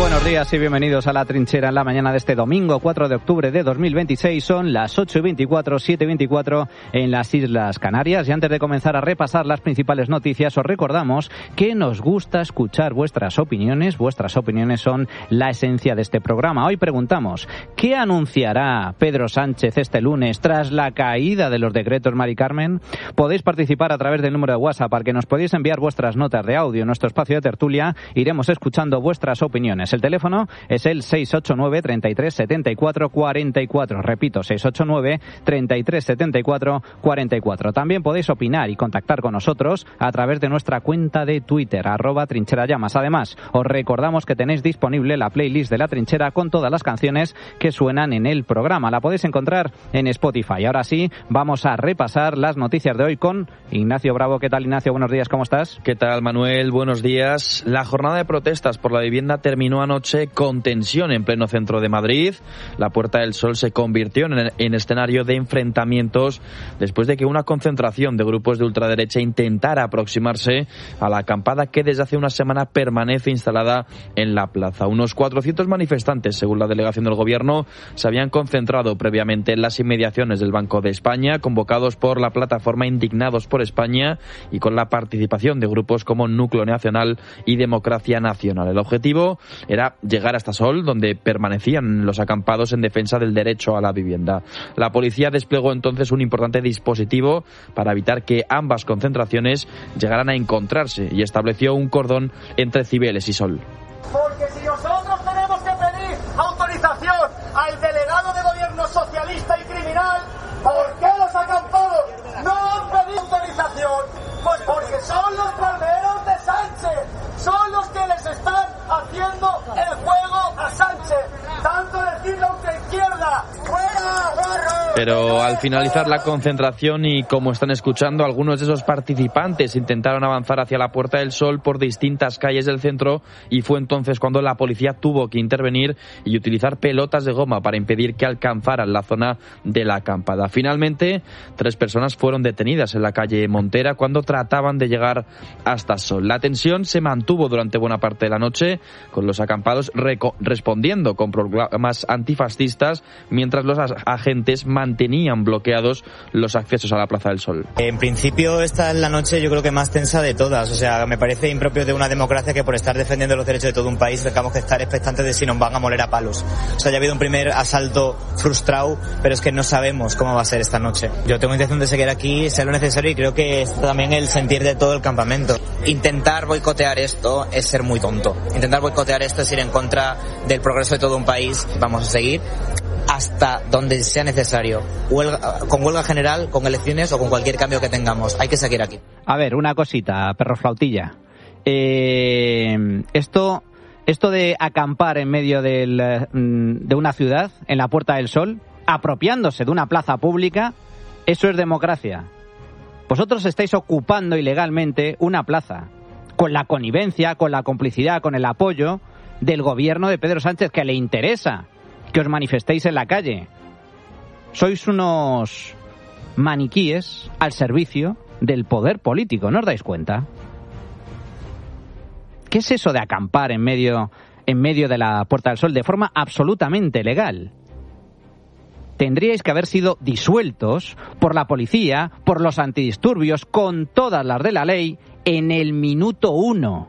buenos días y bienvenidos a La Trinchera en la mañana de este domingo 4 de octubre de 2026. Son las 8:24, 7:24 en las Islas Canarias. Y antes de comenzar a repasar las principales noticias, os recordamos que nos gusta escuchar vuestras opiniones. Vuestras opiniones son la esencia de este programa. Hoy preguntamos, ¿qué anunciará Pedro Sánchez este lunes tras la caída de los decretos Mari Carmen? Podéis participar a través del número de WhatsApp al que nos podéis enviar vuestras notas de audio en nuestro espacio de tertulia. Iremos escuchando vuestras opiniones. El teléfono es el 689 33 74 44. Repito, 689 33 74 44. También podéis opinar y contactar con nosotros a través de nuestra cuenta de Twitter, @trincherallamas. Además, os recordamos que tenéis disponible la playlist de La Trinchera con todas las canciones que suenan en el programa. La podéis encontrar en Spotify. Ahora sí, vamos a repasar las noticias de hoy con Ignacio Bravo. ¿Qué tal, Ignacio? Buenos días, ¿cómo estás? ¿Qué tal, Manuel? Buenos días. La jornada de protestas por la vivienda terminó anoche con tensión en pleno centro de Madrid. La Puerta del Sol se convirtió en escenario de enfrentamientos después de que una concentración de grupos de ultraderecha intentara aproximarse a la acampada que desde hace una semana permanece instalada en la plaza. Unos 400 manifestantes, según la delegación del Gobierno, se habían concentrado previamente en las inmediaciones del Banco de España, convocados por la plataforma Indignados por España y con la participación de grupos como Núcleo Nacional y Democracia Nacional. El objetivo era llegar hasta Sol, donde permanecían los acampados en defensa del derecho a la vivienda. La policía desplegó entonces un importante dispositivo para evitar que ambas concentraciones llegaran a encontrarse y estableció un cordón entre Cibeles y Sol. Porque si nosotros tenemos que pedir autorización al delegado de gobierno socialista y criminal, ¿por qué los acampados no han pedido autorización? Pues porque son los palmeros de Sánchez, son los que les están haciendo el juego a Sánchez, tanto decir la ultraizquierda, ¡fuera, barro! Pero al finalizar la concentración y como están escuchando, algunos de esos participantes intentaron avanzar hacia la Puerta del Sol por distintas calles del centro y fue entonces cuando la policía tuvo que intervenir y utilizar pelotas de goma para impedir que alcanzaran la zona de la acampada. Finalmente, 3 personas fueron detenidas en la calle Montera cuando trataban de llegar hasta Sol. La tensión se mantuvo durante buena parte de la noche, con los acampados respondiendo con proclamas antifascistas, mientras los agentes mantenían bloqueados los accesos a la Plaza del Sol. En principio esta es la noche yo creo que más tensa de todas, o sea, me parece impropio de una democracia que por estar defendiendo los derechos de todo un país tengamos que estar expectantes de si nos van a moler a palos. O sea, ya ha habido un primer asalto frustrado, pero es que no sabemos cómo va a ser esta noche. Yo tengo intención de seguir aquí, sea lo necesario, y creo que es también el sentir de todo el campamento. Intentar boicotear esto es ser muy tonto. Intentar boicotear esto es ir en contra del progreso de todo un país. Vamos a seguir hasta donde sea necesario. Con huelga general, con elecciones o con cualquier cambio que tengamos. Hay que seguir aquí. A ver, una cosita, perro flautilla. Esto de acampar en medio de una ciudad, en la Puerta del Sol, apropiándose de una plaza pública, eso es democracia. Vosotros estáis ocupando ilegalmente una plaza, con la connivencia, con la complicidad, con el apoyo del gobierno de Pedro Sánchez, que le interesa que os manifestéis en la calle. Sois unos maniquíes al servicio del poder político, ¿no os dais cuenta? ¿Qué es eso de acampar en medio de la Puerta del Sol de forma absolutamente legal? Tendríais que haber sido disueltos por la policía, por los antidisturbios, con todas las de la ley, en el minuto 1.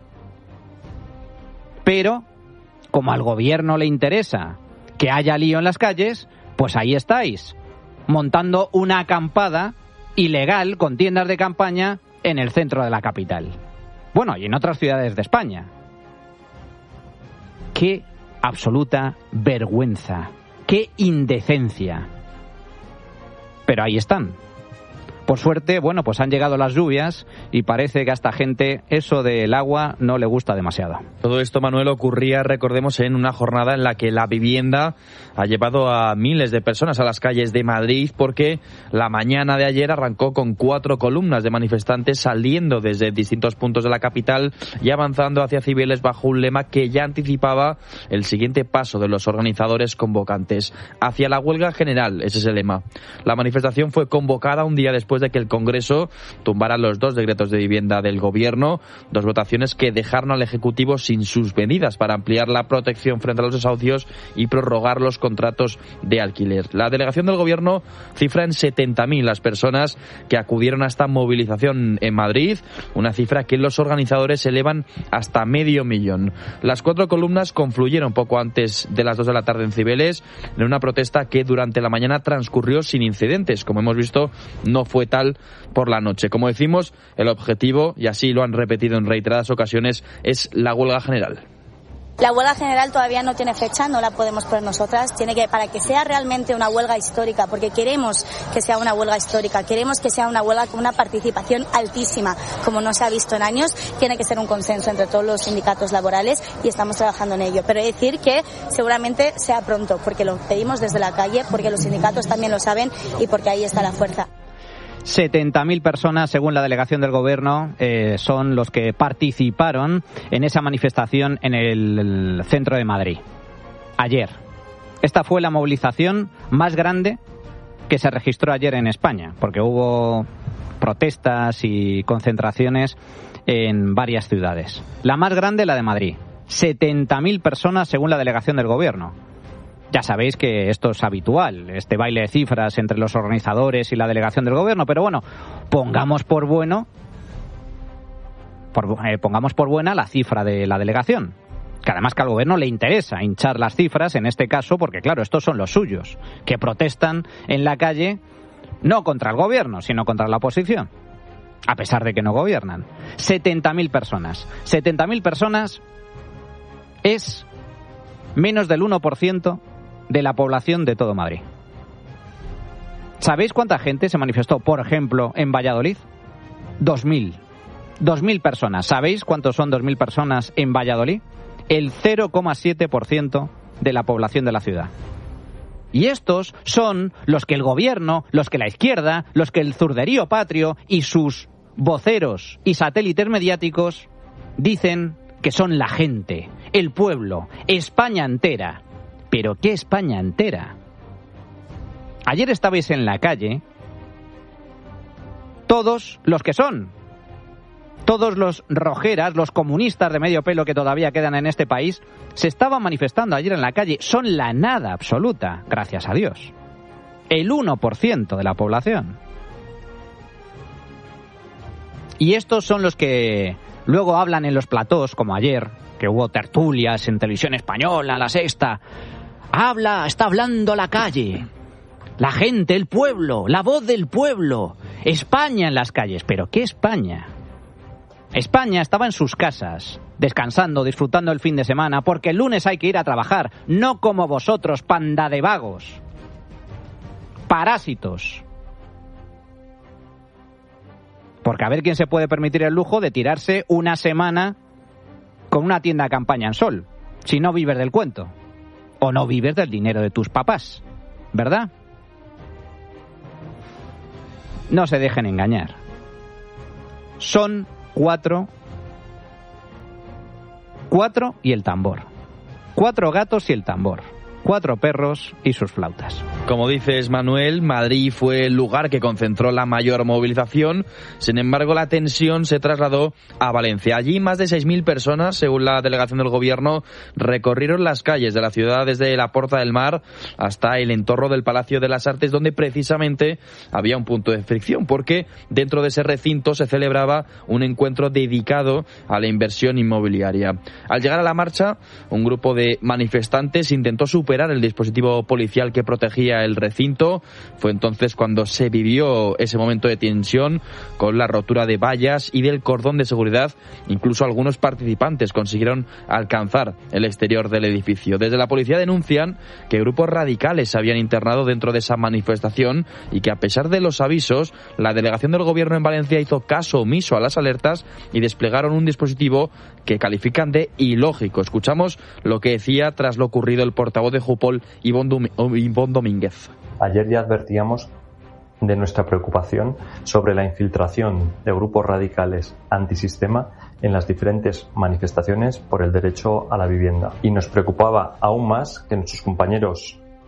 Pero, como al gobierno le interesa que haya lío en las calles, pues ahí estáis, montando una acampada ilegal con tiendas de campaña en el centro de la capital. Bueno, y en otras ciudades de España. ¡Qué absoluta vergüenza! ¡Qué indecencia! Pero ahí están. Por suerte, bueno, pues han llegado las lluvias y parece que a esta gente eso del agua no le gusta demasiado. Todo esto, Manuel, ocurría, recordemos, en una jornada en la que la vivienda ha llevado a miles de personas a las calles de Madrid, porque la mañana de ayer arrancó con 4 columnas de manifestantes saliendo desde distintos puntos de la capital y avanzando hacia Cibeles bajo un lema que ya anticipaba el siguiente paso de los organizadores convocantes: hacia la huelga general. Ese es el lema. La manifestación fue convocada un día después después de que el Congreso tumbara los 2 decretos de vivienda del Gobierno, 2 votaciones que dejaron al Ejecutivo sin sus medidas para ampliar la protección frente a los desahucios y prorrogar los contratos de alquiler. La delegación del Gobierno cifra en 70.000 las personas que acudieron a esta movilización en Madrid, una cifra que los organizadores elevan hasta 500.000. Las 4 columnas confluyeron poco antes de las 2 de la tarde en Cibeles, en una protesta que durante la mañana transcurrió sin incidentes. Como hemos visto, no fue tal por la noche. Como decimos, el objetivo, y así lo han repetido en reiteradas ocasiones, es la huelga general. La huelga general todavía no tiene fecha, no la podemos poner nosotras. Para que sea realmente una huelga histórica, porque queremos que sea una huelga histórica, queremos que sea una huelga con una participación altísima, como no se ha visto en años, tiene que ser un consenso entre todos los sindicatos laborales y estamos trabajando en ello. Pero decir que seguramente sea pronto, porque lo pedimos desde la calle, porque los sindicatos también lo saben y porque ahí está la fuerza. 70.000 personas, según la delegación del Gobierno, son los que participaron en esa manifestación en el centro de Madrid. Ayer. Esta fue la movilización más grande que se registró ayer en España, porque hubo protestas y concentraciones en varias ciudades. La más grande, la de Madrid. 70.000 personas, según la delegación del Gobierno. Ya sabéis que esto es habitual, este baile de cifras entre los organizadores y la delegación del Gobierno, pero bueno, pongamos por buena la cifra de la delegación, que además que al Gobierno le interesa hinchar las cifras en este caso, porque claro, estos son los suyos, que protestan en la calle no contra el Gobierno, sino contra la oposición, a pesar de que no gobiernan. 70.000 personas. 70.000 personas es menos del 1% de la población de todo Madrid. ¿Sabéis cuánta gente se manifestó, por ejemplo, en Valladolid? 2.000. 2.000 personas. ¿Sabéis cuántos son 2.000 personas en Valladolid? El 0,7% de la población de la ciudad. Y estos son los que el Gobierno, los que la izquierda, los que el zurderío patrio y sus voceros y satélites mediáticos dicen que son la gente, el pueblo, España entera. ¿Pero qué España entera? Ayer estabais en la calle todos los que son, todos los rojeras, los comunistas de medio pelo que todavía quedan en este país, se estaban manifestando ayer en la calle. Son la nada absoluta, gracias a Dios. El 1% de la población. Y estos son los que luego hablan en los platós, como ayer, que hubo tertulias en Televisión Española, La Sexta. Está hablando la calle, la gente, el pueblo, la voz del pueblo, España en las calles. ¿Pero qué España? España estaba en sus casas, descansando, disfrutando el fin de semana, porque el lunes hay que ir a trabajar, no como vosotros, panda de vagos, parásitos. Porque a ver quién se puede permitir el lujo de tirarse una semana con una tienda de campaña en Sol, si no vives del cuento. O no vives del dinero de tus papás, ¿verdad? No se dejen engañar. Son 4 y el tambor. 4 gatos y el tambor. 4 perros y sus flautas. Como dices, Manuel, Madrid fue el lugar que concentró la mayor movilización. Sin embargo, la tensión se trasladó a Valencia. Allí más de 6.000 personas, según la delegación del Gobierno, recorrieron las calles de la ciudad desde la Porta del Mar hasta el entorno del Palacio de las Artes, donde precisamente había un punto de fricción, porque dentro de ese recinto se celebraba un encuentro dedicado a la inversión inmobiliaria. Al llegar a la marcha, un grupo de manifestantes intentó superar el dispositivo policial que protegía el recinto. Fue entonces cuando se vivió ese momento de tensión, con la rotura de vallas y del cordón de seguridad. Incluso algunos participantes consiguieron alcanzar el exterior del edificio. Desde la policía denuncian que grupos radicales se habían internado dentro de esa manifestación y que, a pesar de los avisos, la delegación del Gobierno en Valencia hizo caso omiso a las alertas y desplegaron un dispositivo que califican de ilógico. Escuchamos lo que decía tras lo ocurrido el portavoz de Jupol, Ivonne Domínguez. Ayer ya advertíamos de nuestra preocupación sobre la infiltración de grupos radicales antisistema en las diferentes manifestaciones por el derecho a la vivienda. Y nos preocupaba aún más que nuestros compañeros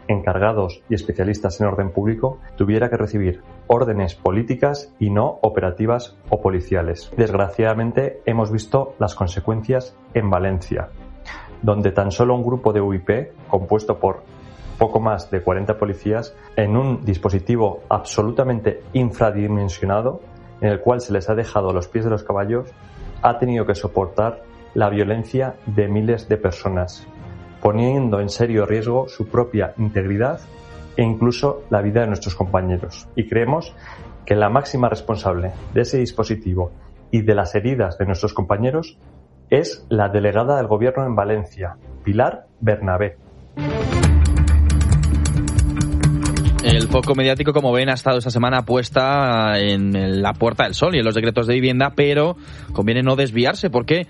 encargados y especialistas en orden público tuviera que recibir órdenes políticas y no operativas o policiales. Desgraciadamente hemos visto las consecuencias en Valencia, donde tan solo un grupo de UIP, compuesto por poco más de 40 policías, en un dispositivo absolutamente infradimensionado, en el cual se les ha dejado a los pies de los caballos, ha tenido que soportar la violencia de miles de personas, poniendo en serio riesgo su propia integridad e incluso la vida de nuestros compañeros. Y creemos que la máxima responsable de ese dispositivo y de las heridas de nuestros compañeros es la delegada del Gobierno en Valencia, Pilar Bernabé. El foco mediático, como ven, ha estado esta semana puesta en la Puerta del Sol y en los decretos de vivienda, pero conviene no desviarse porque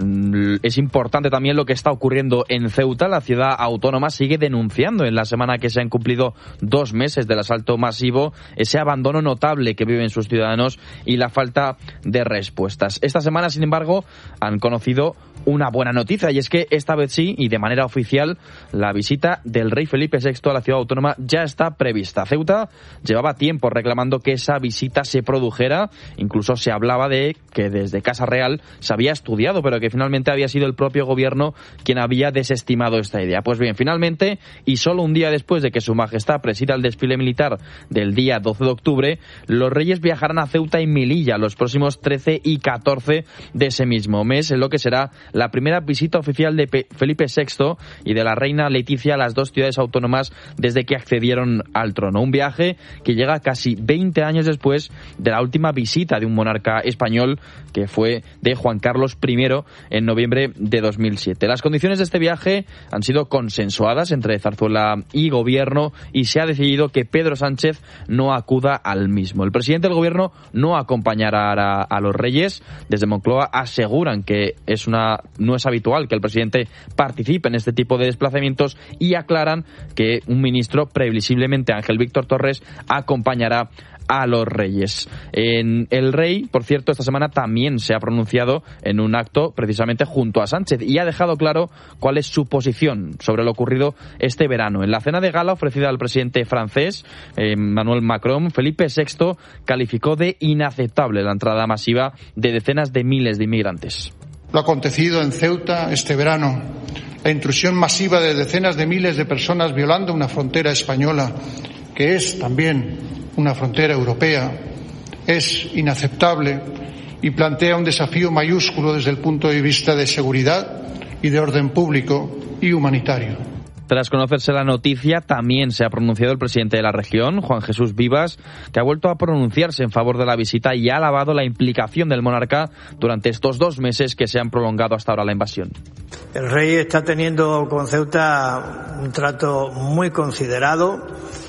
es importante también lo que está ocurriendo en Ceuta. La ciudad autónoma sigue denunciando en la semana que se han cumplido 2 meses del asalto masivo ese abandono notable que viven sus ciudadanos y la falta de respuestas. Esta semana, sin embargo, han conocido una buena noticia, y es que esta vez sí, y de manera oficial, la visita del rey Felipe VI a la ciudad autónoma ya está prevista. Ceuta llevaba tiempo reclamando que esa visita se produjera, incluso se hablaba de que desde Casa Real se había estudiado, pero que finalmente había sido el propio gobierno quien había desestimado esta idea. Pues bien, finalmente, y solo un día después de que Su Majestad presida el desfile militar del día 12 de octubre, los reyes viajarán a Ceuta y Melilla los próximos 13 y 14 de ese mismo mes, en lo que será la primera visita oficial de Felipe VI y de la reina Leticia a las 2 ciudades autónomas desde que accedieron al trono. Un viaje que llega casi 20 años después de la última visita de un monarca español, que fue de Juan Carlos I en noviembre de 2007. Las condiciones de este viaje han sido consensuadas entre Zarzuela y gobierno y se ha decidido que Pedro Sánchez no acuda al mismo. El presidente del gobierno no acompañará a los reyes. Desde Moncloa aseguran que no es habitual que el presidente participe en este tipo de desplazamientos y aclaran que un ministro, previsiblemente Ángel Víctor Torres, acompañará a los reyes. El rey, por cierto, esta semana también se ha pronunciado en un acto precisamente junto a Sánchez y ha dejado claro cuál es su posición sobre lo ocurrido este verano. En la cena de gala ofrecida al presidente francés, Emmanuel Macron, Felipe VI calificó de inaceptable la entrada masiva de decenas de miles de inmigrantes. Lo acontecido en Ceuta este verano, la intrusión masiva de decenas de miles de personas violando una frontera española, que es también una frontera europea, es inaceptable y plantea un desafío mayúsculo desde el punto de vista de seguridad y de orden público y humanitario. Tras conocerse la noticia, también se ha pronunciado el presidente de la región, Juan Jesús Vivas, que ha vuelto a pronunciarse en favor de la visita y ha alabado la implicación del monarca durante estos 2 meses que se han prolongado hasta ahora la invasión. El rey está teniendo con Ceuta un trato muy considerado,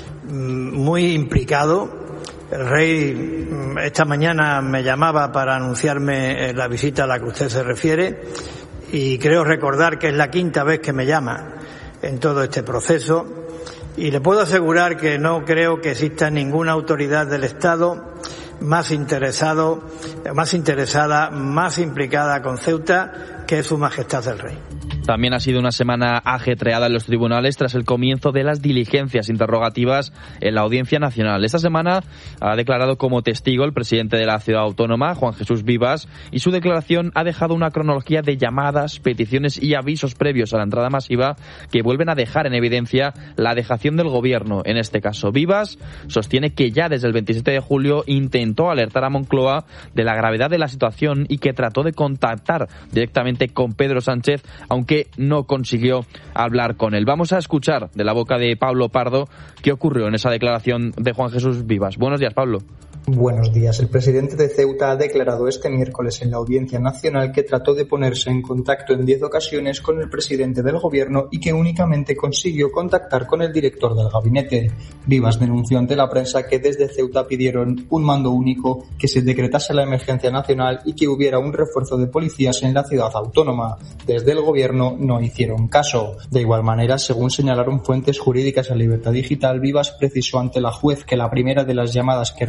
muy implicado. El rey esta mañana me llamaba para anunciarme la visita a la que usted se refiere y creo recordar que es la 5ª vez que me llama en todo este proceso, y le puedo asegurar que no creo que exista ninguna autoridad del Estado más interesada, más implicada con Ceuta que Su Majestad el Rey. También ha sido una semana ajetreada en los tribunales tras el comienzo de las diligencias interrogativas en la Audiencia Nacional. Esta semana ha declarado como testigo el presidente de la ciudad autónoma, Juan Jesús Vivas, y su declaración ha dejado una cronología de llamadas, peticiones y avisos previos a la entrada masiva que vuelven a dejar en evidencia la dejación del gobierno. En este caso, Vivas sostiene que ya desde el 27 de julio intentó alertar a Moncloa de la gravedad de la situación y que trató de contactar directamente con Pedro Sánchez, aunque no consiguió hablar con él. Vamos a escuchar de la boca de Pablo Pardo qué ocurrió en esa declaración de Juan Jesús Vivas. Buenos días, Pablo. Buenos días. El presidente de Ceuta ha declarado este miércoles en la Audiencia Nacional que trató de ponerse en contacto en 10 ocasiones con el presidente del gobierno y que únicamente consiguió contactar con el director del gabinete. Vivas denunció ante la prensa que desde Ceuta pidieron un mando único, que se decretase la emergencia nacional y que hubiera un refuerzo de policías en la ciudad autónoma. Desde el gobierno no hicieron caso. De igual manera, según señalaron fuentes jurídicas a Libertad Digital, Vivas precisó ante la juez que la primera de las llamadas que realiza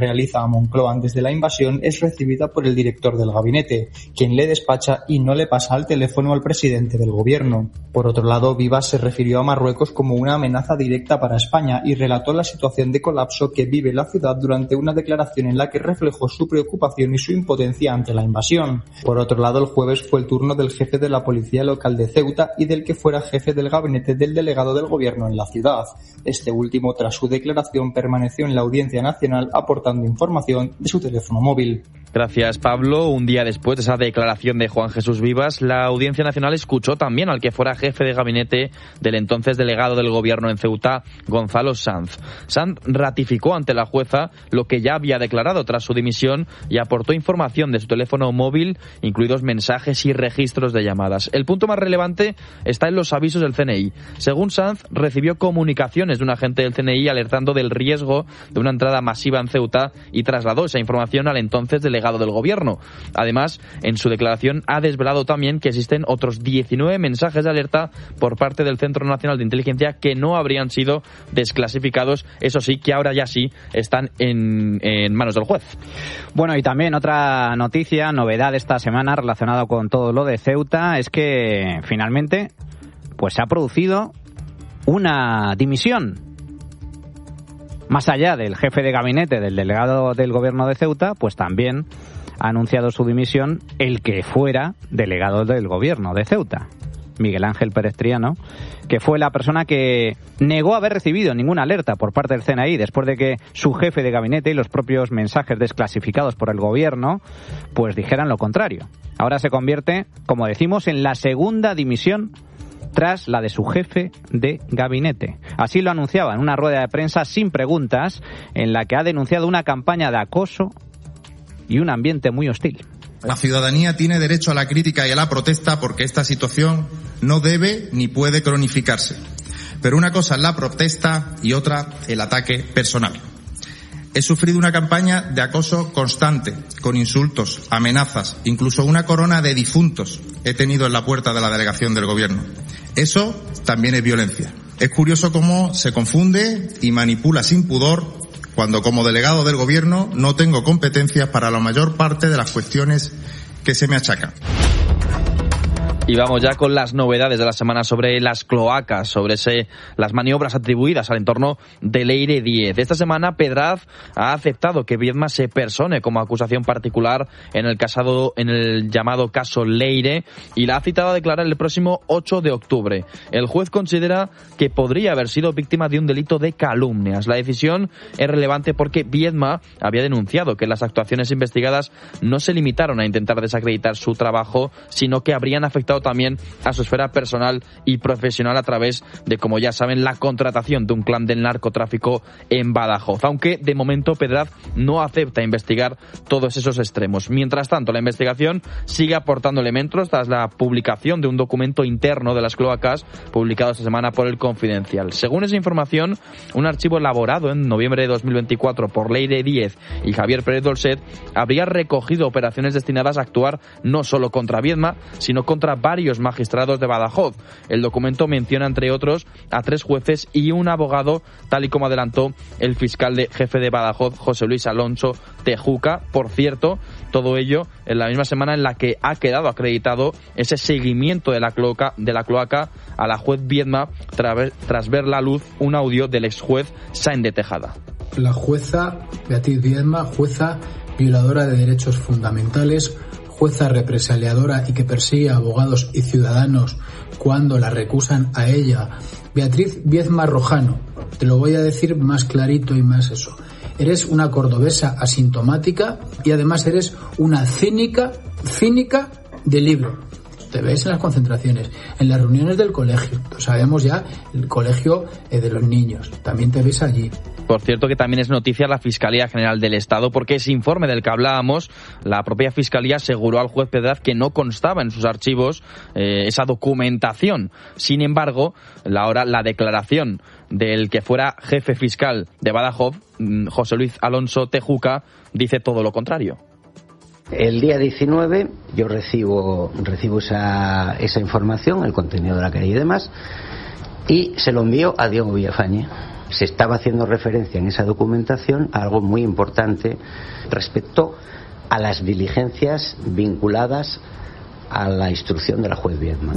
a Moncloa antes de la invasión es recibida por el director del gabinete, quien le despacha y no le pasa al teléfono al presidente del gobierno. Por otro lado, Vivas se refirió a Marruecos como una amenaza directa para España y relató la situación de colapso que vive la ciudad durante una declaración en la que reflejó su preocupación y su impotencia ante la invasión. Por otro lado, el jueves fue el turno del jefe de la policía local de Ceuta y del que fuera jefe del gabinete del delegado del gobierno en la ciudad. Este último, tras su declaración, permaneció en la Audiencia Nacional aportando información de su teléfono móvil. Gracias, Pablo. Un día después de esa declaración de Juan Jesús Vivas, la Audiencia Nacional escuchó también al que fuera jefe de gabinete del entonces delegado del gobierno en Ceuta, Gonzalo Sanz. Sanz ratificó ante la jueza lo que ya había declarado tras su dimisión y aportó información de su teléfono móvil, incluidos mensajes y registros de llamadas. El punto más relevante está en los avisos del CNI. Según Sanz, recibió comunicaciones de un agente del CNI alertando del riesgo de una entrada masiva en Ceuta y trasladó esa información al entonces delegado del gobierno. Además, en su declaración ha desvelado también que existen otros 19 mensajes de alerta por parte del Centro Nacional de Inteligencia que no habrían sido desclasificados, eso sí, que ahora ya sí están en manos del juez. Bueno, y también otra noticia, novedad esta semana relacionada con todo lo de Ceuta, es que finalmente pues se ha producido una dimisión. Más allá del jefe de gabinete del delegado del gobierno de Ceuta, pues también ha anunciado su dimisión el que fuera delegado del gobierno de Ceuta, Miguel Ángel Pérez Triano, que fue la persona que negó haber recibido ninguna alerta por parte del CNI después de que su jefe de gabinete y los propios mensajes desclasificados por el gobierno pues dijeran lo contrario. Ahora se convierte, como decimos, en la segunda dimisión tras la de su jefe de gabinete. Así lo anunciaba en una rueda de prensa sin preguntas, en la que ha denunciado una campaña de acoso y un ambiente muy hostil. La ciudadanía tiene derecho a la crítica y a la protesta porque esta situación no debe ni puede cronificarse. Pero una cosa es la protesta y otra el ataque personal. He sufrido una campaña de acoso constante, con insultos, amenazas, incluso una corona de difuntos he tenido en la puerta de la delegación del gobierno. Eso también es violencia. Es curioso cómo se confunde y manipula sin pudor cuando como delegado del gobierno no tengo competencias para la mayor parte de las cuestiones que se me achacan. Y vamos ya con las novedades de la semana sobre las cloacas, sobre las maniobras atribuidas al entorno de Leire 10. Esta semana Pedraz ha aceptado que Viedma se persone como acusación particular en el llamado caso Leire y la ha citado a declarar el próximo 8 de octubre. El juez considera que podría haber sido víctima de un delito de calumnias. La decisión es relevante porque Viedma había denunciado que las actuaciones investigadas no se limitaron a intentar desacreditar su trabajo, sino que habrían afectado también a su esfera personal y profesional a través de, como ya saben, la contratación de un clan del narcotráfico en Badajoz. Aunque de momento Pedraz no acepta investigar todos esos extremos. Mientras tanto, la investigación sigue aportando elementos tras la publicación de un documento interno de las cloacas publicado esta semana por El Confidencial. Según esa información, un archivo elaborado en noviembre de 2024 por Leire 10 y Javier Pérez Dolcet habría recogido operaciones destinadas a actuar no solo contra Viedma, sino contra varios magistrados de Badajoz. El documento menciona, entre otros, a 3 jueces y un abogado, tal y como adelantó el fiscal jefe de Badajoz, José Luis Alonso Tejuca. Por cierto, todo ello en la misma semana en la que ha quedado acreditado ese seguimiento de la cloaca a la juez Viedma tras ver la luz un audio del exjuez Sáenz de Tejada. La jueza Beatriz Viedma, jueza violadora de derechos fundamentales, jueza represaliadora y que persigue a abogados y ciudadanos cuando la recusan a ella. Beatriz Viedma Rojano, te lo voy a decir más clarito y más eso. Eres una cordobesa asintomática y además eres una cínica de libro. Te ves en las concentraciones, en las reuniones del colegio. Lo sabemos ya, el colegio de los niños. También te ves allí. Por cierto, que también es noticia la Fiscalía General del Estado, porque ese informe del que hablábamos, la propia Fiscalía aseguró al juez Pedraz que no constaba en sus archivos esa documentación. Sin embargo, la declaración del que fuera jefe fiscal de Badajoz, José Luis Alonso Tejuca, dice todo lo contrario. El día 19 yo recibo esa información, el contenido de la querella y demás, y se lo envío a Diego Villafañe. Se estaba haciendo referencia en esa documentación a algo muy importante respecto a las diligencias vinculadas a la instrucción de la juez Viedma.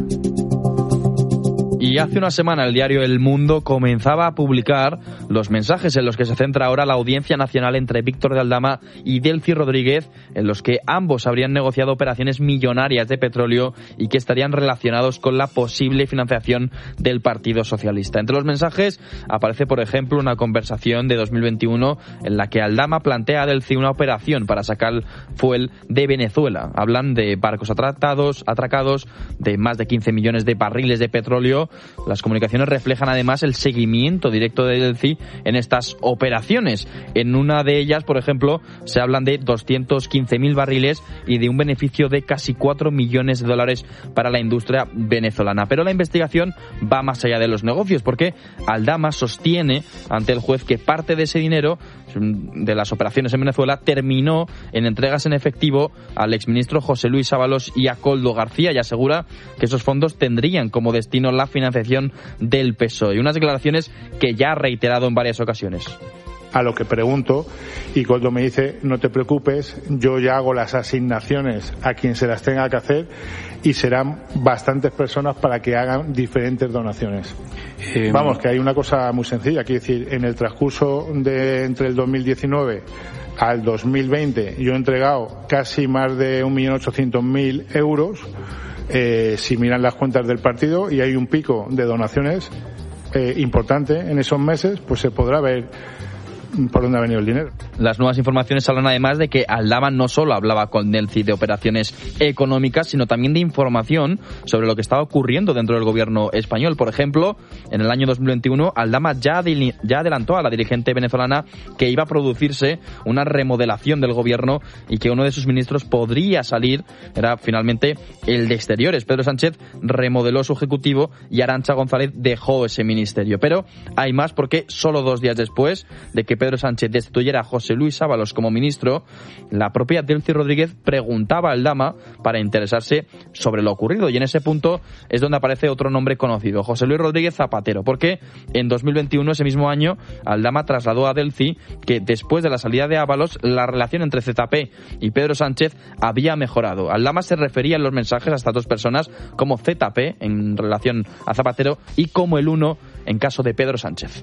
Y hace una semana el diario El Mundo comenzaba a publicar los mensajes en los que se centra ahora la Audiencia Nacional entre Víctor de Aldama y Delcy Rodríguez, en los que ambos habrían negociado operaciones millonarias de petróleo y que estarían relacionados con la posible financiación del Partido Socialista. Entre los mensajes aparece, por ejemplo, una conversación de 2021 en la que Aldama plantea a Delcy una operación para sacar fuel de Venezuela. Hablan de barcos atracados, de más de 15 millones de barriles de petróleo. Las comunicaciones reflejan además el seguimiento directo de Delcy en estas operaciones. En una de ellas, por ejemplo, se hablan de 215.000 barriles y de un beneficio de casi 4 millones de dólares para la industria venezolana. Pero la investigación va más allá de los negocios, porque Aldama sostiene ante el juez que parte de ese dinero de las operaciones en Venezuela terminó en entregas en efectivo al exministro José Luis Ábalos y a Koldo García, y asegura que esos fondos tendrían como destino la financiación del PSOE. Unas declaraciones que ya ha reiterado en varias ocasiones. A lo que pregunto, y Koldo me dice, no te preocupes, yo ya hago las asignaciones a quien se las tenga que hacer y serán bastantes personas para que hagan diferentes donaciones. Vamos, que hay una cosa muy sencilla, quiero decir, en el transcurso de entre el 2019 al 2020 yo he entregado casi más de 1.800.000 euros, si miran las cuentas del partido, y hay un pico de donaciones importante en esos meses, pues se podrá ver por dónde ha venido el dinero. Las nuevas informaciones hablan además de que Aldama no solo hablaba con Delcy de operaciones económicas, sino también de información sobre lo que estaba ocurriendo dentro del gobierno español. Por ejemplo, en el año 2021, Aldama ya adelantó a la dirigente venezolana que iba a producirse una remodelación del gobierno y que uno de sus ministros podría salir, era finalmente el de Exteriores. Pedro Sánchez remodeló su ejecutivo y Arantxa González dejó ese ministerio. Pero hay más, porque solo 2 días después de que Pedro Sánchez destituyera a José Luis Ábalos como ministro, la propia Delcy Rodríguez preguntaba a Aldama para interesarse sobre lo ocurrido, y en ese punto es donde aparece otro nombre conocido, José Luis Rodríguez Zapatero, porque en 2021, ese mismo año, Aldama trasladó a Delcy que después de la salida de Ábalos, la relación entre ZP y Pedro Sánchez había mejorado. Aldama se refería en los mensajes a estas dos personas como ZP en relación a Zapatero y como el uno en caso de Pedro Sánchez.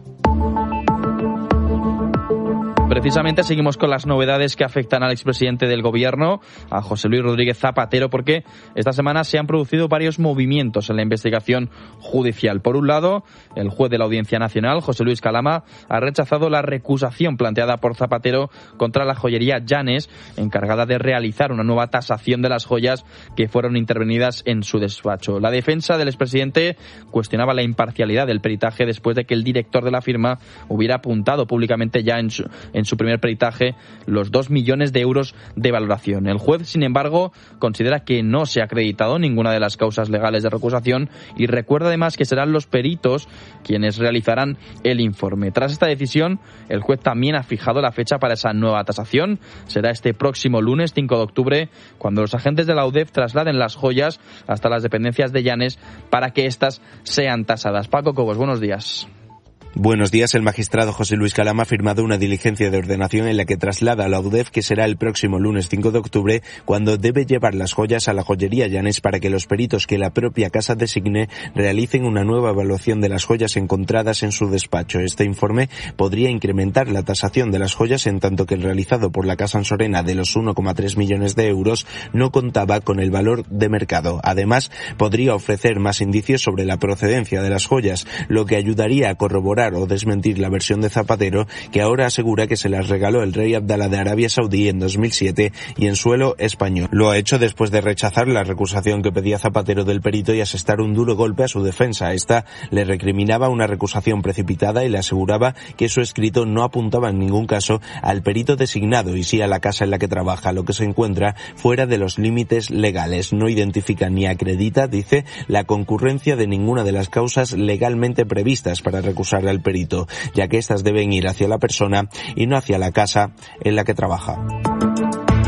Precisamente seguimos con las novedades que afectan al expresidente del gobierno, a José Luis Rodríguez Zapatero, porque esta semana se han producido varios movimientos en la investigación judicial. Por un lado, el juez de la Audiencia Nacional, José Luis Calama, ha rechazado la recusación planteada por Zapatero contra la joyería Llanes, encargada de realizar una nueva tasación de las joyas que fueron intervenidas en su despacho. La defensa del expresidente cuestionaba la imparcialidad del peritaje después de que el director de la firma hubiera apuntado públicamente ya en su primer peritaje los 2 millones de euros de valoración. El juez, sin embargo, considera que no se ha acreditado ninguna de las causas legales de recusación y recuerda además que serán los peritos quienes realizarán el informe. Tras esta decisión, el juez también ha fijado la fecha para esa nueva tasación. Será este próximo lunes 5 de octubre cuando los agentes de la UDEF trasladen las joyas hasta las dependencias de Llanes para que éstas sean tasadas. Paco Cobos, buenos días. Buenos días. El magistrado José Luis Calama ha firmado una diligencia de ordenación en la que traslada a la UDEF que será el próximo lunes 5 de octubre cuando debe llevar las joyas a la joyería Llanes para que los peritos que la propia casa designe realicen una nueva evaluación de las joyas encontradas en su despacho. Este informe podría incrementar la tasación de las joyas, en tanto que el realizado por la Casa Ansorena de los 1,3 millones de euros no contaba con el valor de mercado. Además, podría ofrecer más indicios sobre la procedencia de las joyas, lo que ayudaría a corroborar o desmentir la versión de Zapatero, que ahora asegura que se las regaló el rey Abdalá de Arabia Saudí en 2007 y en suelo español. Lo ha hecho después de rechazar la recusación que pedía Zapatero del perito y asestar un duro golpe a su defensa. Esta le recriminaba una recusación precipitada y le aseguraba que su escrito no apuntaba en ningún caso al perito designado y sí a la casa en la que trabaja, lo que se encuentra fuera de los límites legales. No identifica ni acredita, dice, la concurrencia de ninguna de las causas legalmente previstas para recusar al perito, ya que éstas deben ir hacia la persona y no hacia la casa en la que trabaja.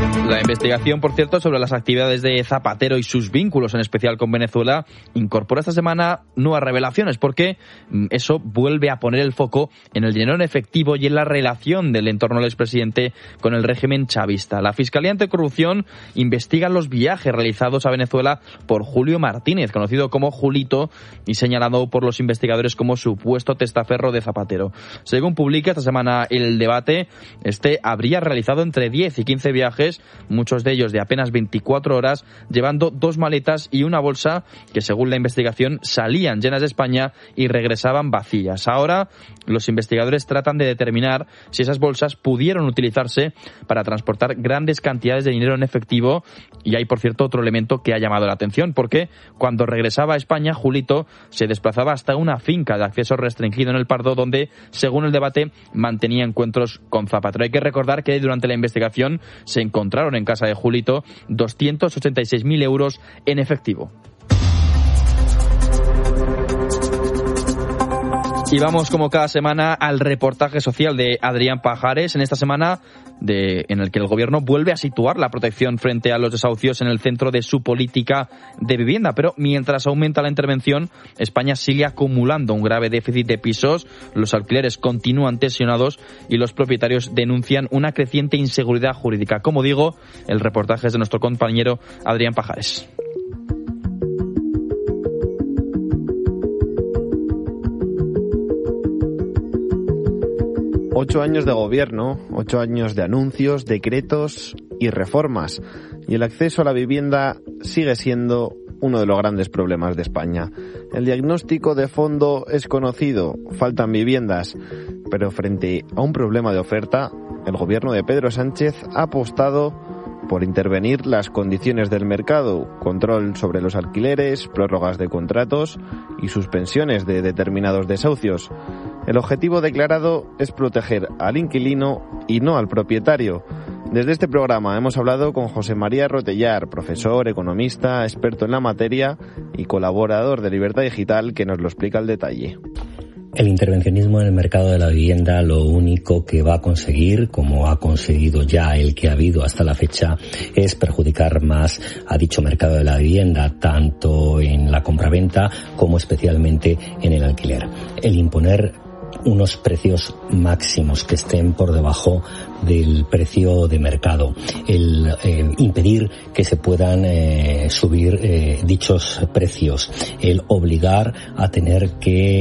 La investigación, por cierto, sobre las actividades de Zapatero y sus vínculos, en especial con Venezuela, incorpora esta semana nuevas revelaciones, porque eso vuelve a poner el foco en el dinero en efectivo y en la relación del entorno del expresidente con el régimen chavista. La Fiscalía Anticorrupción investiga los viajes realizados a Venezuela por Julio Martínez, conocido como Julito y señalado por los investigadores como supuesto testaferro de Zapatero. Según publica esta semana El Debate, habría realizado entre 10 y 15 viajes, muchos de ellos de apenas 24 horas, llevando 2 maletas y una bolsa que, según la investigación, salían llenas de España y regresaban vacías. Ahora, los investigadores tratan de determinar si esas bolsas pudieron utilizarse para transportar grandes cantidades de dinero en efectivo. Y hay, por cierto, otro elemento que ha llamado la atención, porque cuando regresaba a España, Julito se desplazaba hasta una finca de acceso restringido en El Pardo, donde, según El Debate, mantenía encuentros con Zapatero. Hay que recordar que durante la investigación se encontraron en casa de Julito 286.000 euros en efectivo. Y vamos, como cada semana, al reportaje social de Adrián Pajares, en esta semana en el que el gobierno vuelve a situar la protección frente a los desahucios en el centro de su política de vivienda. Pero mientras aumenta la intervención, España sigue acumulando un grave déficit de pisos, los alquileres continúan tensionados y los propietarios denuncian una creciente inseguridad jurídica. Como digo, el reportaje es de nuestro compañero Adrián Pajares. Ocho años de gobierno, 8 años de anuncios, decretos y reformas. Y el acceso a la vivienda sigue siendo uno de los grandes problemas de España. El diagnóstico de fondo es conocido, faltan viviendas. Pero frente a un problema de oferta, el gobierno de Pedro Sánchez ha apostado por intervenir las condiciones del mercado, control sobre los alquileres, prórrogas de contratos y suspensiones de determinados desahucios. El objetivo declarado es proteger al inquilino y no al propietario. Desde este programa hemos hablado con José María Rotellar, profesor, economista, experto en la materia y colaborador de Libertad Digital, que nos lo explica al detalle. El intervencionismo en el mercado de la vivienda lo único que va a conseguir, como ha conseguido ya el que ha habido hasta la fecha, es perjudicar más a dicho mercado de la vivienda, tanto en la compraventa como especialmente en el alquiler. El imponer unos precios máximos que estén por debajo del precio de mercado, el impedir que se puedan subir dichos precios, el obligar a tener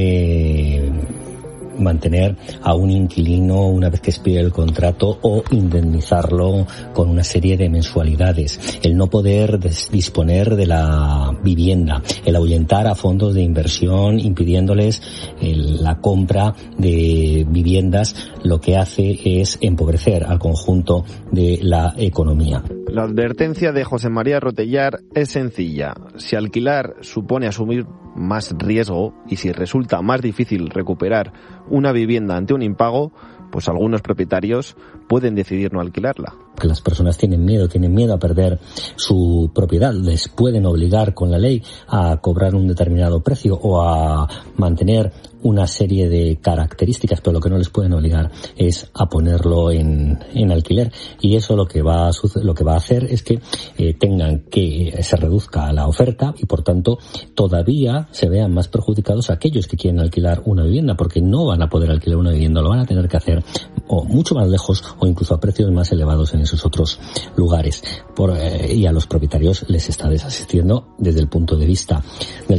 que mantener a un inquilino una vez que expire el contrato o indemnizarlo con una serie de mensualidades, el no poder disponer de la vivienda, el ahuyentar a fondos de inversión impidiéndoles la compra de viviendas, lo que hace es empobrecer al conjunto de la economía. La advertencia de José María Rotellar es sencilla. Si alquilar supone asumir más riesgo y si resulta más difícil recuperar una vivienda ante un impago, pues algunos propietarios pueden decidir no alquilarla. Que las personas tienen miedo a perder su propiedad, les pueden obligar con la ley a cobrar un determinado precio o a mantener una serie de características, pero lo que no les pueden obligar es a ponerlo en alquiler, y eso lo que va a hacer es que tengan que se reduzca la oferta y por tanto todavía se vean más perjudicados aquellos que quieren alquilar una vivienda, porque no van a poder alquilar una vivienda, lo van a tener que hacer o mucho más lejos o incluso a precios más elevados en esos otros lugares, y a los propietarios les está desasistiendo desde el punto de vista del